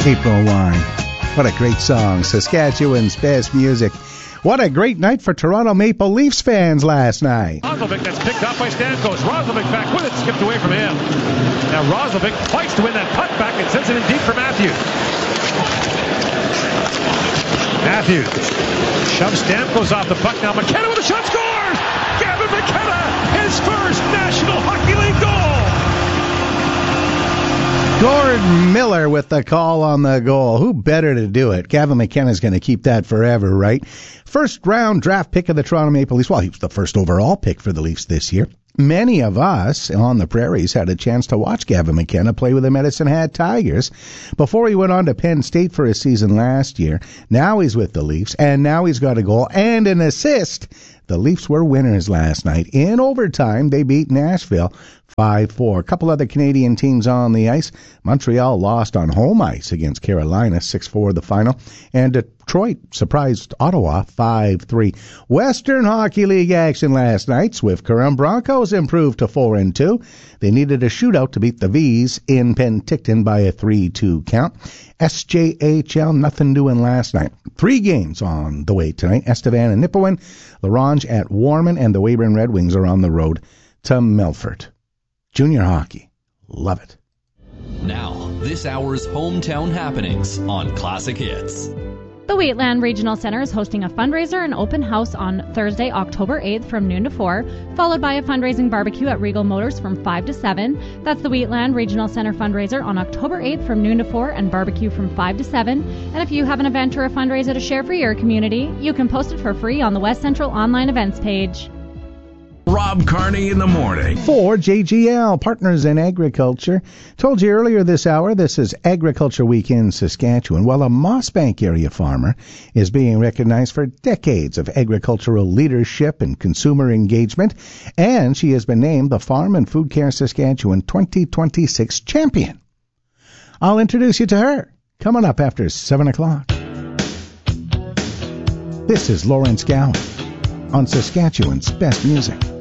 April Wine. What a great song. Saskatchewan's best music. What a great night for Toronto Maple Leafs fans last night. Roslovic, that's picked up by Stamkos. Roslovic back with it, skipped away from him. Now Roslovic fights to win that puck back and sends it in deep for Matthews. Matthews shoves Stamkos off the puck. Now McKenna with a shot, scores! Gavin McKenna, his first National Hockey League goal! Gordon Miller with the call on the goal. Who better to do it? Gavin McKenna's going to keep that forever, right? First round draft pick of the Toronto Maple Leafs. Well, he was the first overall pick for the Leafs this year. Many of us on the prairies had a chance to watch Gavin McKenna play with the Medicine Hat Tigers before he went on to Penn State for his season last year. Now he's with the Leafs, and now he's got a goal and an assist. The Leafs were winners last night. In overtime, they beat Nashville 5-4. A couple other Canadian teams on the ice. Montreal lost on home ice against Carolina, 6-4 the final. And Detroit surprised Ottawa 5-3. Western Hockey League action last night. Swift Current Broncos improved to 4-2. They needed a shootout to beat the Vs in Penticton by a 3-2 count. SJHL, nothing doing last night. 3 games on the way tonight. Estevan and Nipawin, Larange at Warman, and the Weyburn Red Wings are on the road to Milford. Junior hockey. Love it. Now, this hour's hometown happenings on Classic Hits. The Wheatland Regional Centre is hosting a fundraiser and open house on Thursday, October 8th from noon to 4, followed by a fundraising barbecue at Regal Motors from 5 to 7. That's the Wheatland Regional Centre fundraiser on October 8th from noon to 4 and barbecue from 5 to 7. And if you have an event or a fundraiser to share for your community, you can post it for free on the West Central online events page. Rob Carney in the morning. For JGL, Partners in Agriculture. Told you earlier this hour, this is Agriculture Week in Saskatchewan. Well, a Mossbank area farmer is being recognized for decades of agricultural leadership and consumer engagement, and she has been named the Farm and Food Care Saskatchewan 2026 champion. I'll introduce you to her coming up after 7 o'clock. This is Lawrence Gowan on Saskatchewan's best music.